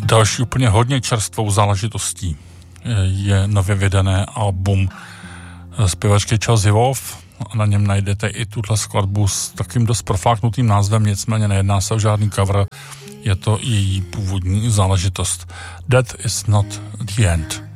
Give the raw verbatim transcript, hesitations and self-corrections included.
Další úplně hodně čerstvou záležitostí je nově vydané album zpěvačky Chelsea Wolfe. Na něm najdete i tuhle skladbu s takým dost profáknutým názvem, nicméně nejedná se o žádný cover, je to její původní záležitost. That is not the end.